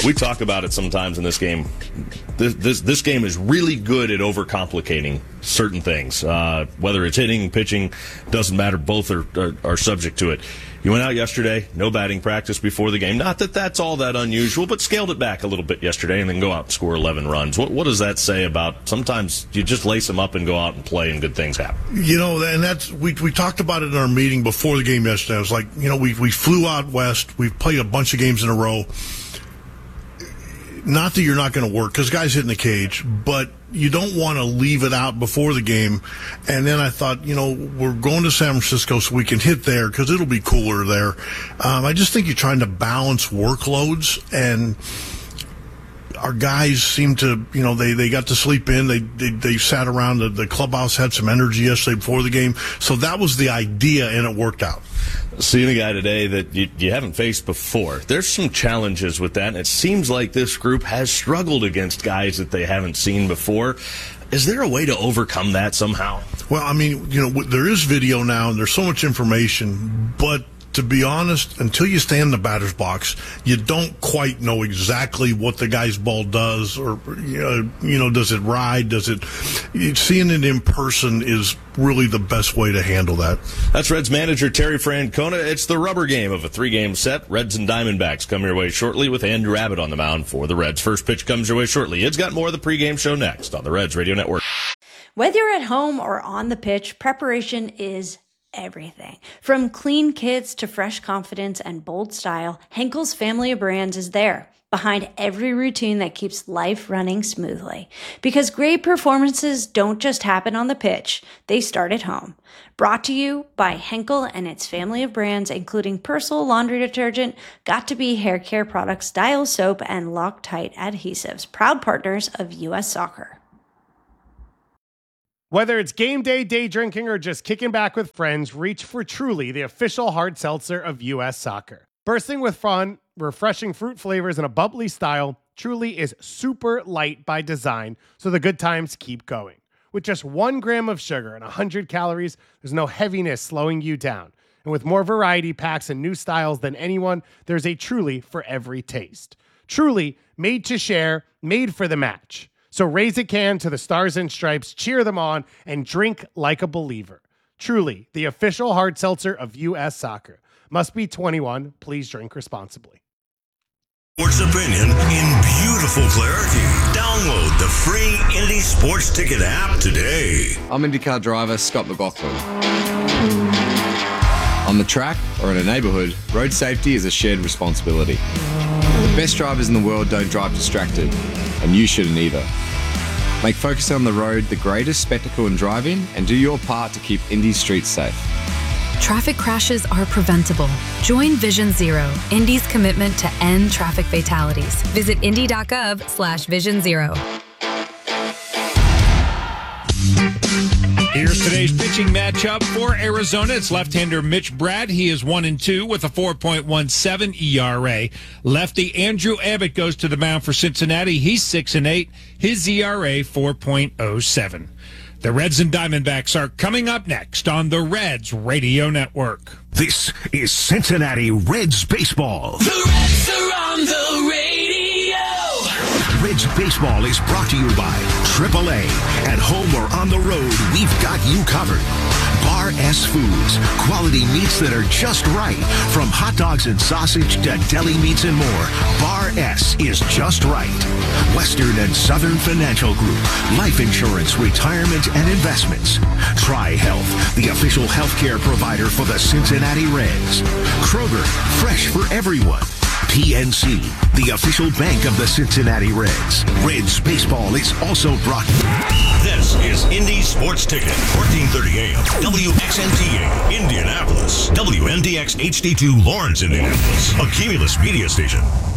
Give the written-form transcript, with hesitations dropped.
We talk about it sometimes in this game. This game is really good at overcomplicating certain things. Whether it's hitting, pitching, doesn't matter. Both are subject to it. You went out yesterday, no batting practice before the game. Not that that's all that unusual, but scaled it back a little bit yesterday and then go out and score 11 runs. What does that say about sometimes you just lace them up and go out and play and good things happen? You know, and that's we talked about it in our meeting before the game yesterday. I was like, you know, we flew out west. We've played a bunch of games in a row. Not that you're not going to work because guys hit in the cage, but you don't want to leave it out before the game. And then I thought, you know, we're going to San Francisco so we can hit there because it'll be cooler there. I just think you're trying to balance workloads, and our guys seem to, you know, they got to sleep in. They sat around the clubhouse, had some energy yesterday before the game. So that was the idea, and it worked out. Seeing a guy today that you haven't faced before, there's some challenges with that, and it seems like this group has struggled against guys that they haven't seen before. Is there a way to overcome that somehow? Well, I mean, you know, there is video now, and there's so much information, but to be honest, until you stand in the batter's box, you don't quite know exactly what the guy's ball does, or, you know, does it ride? Seeing it in person is really the best way to handle that. That's Reds manager Terry Francona. It's the rubber game of a 3-game set. Reds and Diamondbacks come your way shortly with Andrew Abbott on the mound for the Reds. First pitch comes your way shortly. It's got more of the pregame show next on the Reds Radio Network. Whether you're at home or on the pitch, preparation is everything. From clean kits to fresh confidence and bold style, Henkel's family of brands is there, behind every routine that keeps life running smoothly. Because great performances don't just happen on the pitch, they start at home. Brought to you by Henkel and its family of brands, including Persil laundry detergent, Got2b hair care products, Dial soap, and Loctite adhesives, proud partners of U.S. Soccer. Whether it's game day, day drinking, or just kicking back with friends, reach for Truly, the official hard seltzer of U.S. Soccer. Bursting with fun, refreshing fruit flavors, and a bubbly style, Truly is super light by design, so the good times keep going. With just 1 gram of sugar and 100 calories, there's no heaviness slowing you down. And with more variety packs and new styles than anyone, there's a Truly for every taste. Truly, made to share, made for the match. So raise a can to the Stars and Stripes, cheer them on, and drink like a believer. Truly, the official hard seltzer of U.S. Soccer. Must be 21. Please drink responsibly. Sports opinion in beautiful clarity. Download the free Indy Sports Ticket app today. I'm IndyCar driver Scott McLaughlin. On the track or in a neighborhood, road safety is a shared responsibility. The best drivers in the world don't drive distracted, and you shouldn't either. Make focusing on the road the greatest spectacle in driving, and do your part to keep Indy's streets safe. Traffic crashes are preventable. Join Vision Zero, Indy's commitment to end traffic fatalities. Visit indy.gov/Vision Zero. Here's today's pitching matchup for Arizona. It's left-hander Mitch Bratt. He is 1-2 with a 4.17 ERA. Lefty Andrew Abbott goes to the mound for Cincinnati. He's 6-8. His ERA 4.07. The Reds and Diamondbacks are coming up next on the Reds Radio Network. This is Cincinnati Reds baseball. The Reds are on the radio. Reds baseball is brought to you by AAA. At home or on the road, we've got you covered. Bar S Foods, quality meats that are just right. From hot dogs and sausage to deli meats and more, Bar S is just right. Western and Southern Financial Group, life insurance, retirement, and investments. Tri-Health, the official healthcare provider for the Cincinnati Reds. Kroger, fresh for everyone. PNC, the official bank of the Cincinnati Reds. Reds baseball is also brought. This is Indy Sports Ticket, 1430 AM, WXNTA, Indianapolis, WNDX HD2 Lawrence, Indianapolis, a Cumulus media station.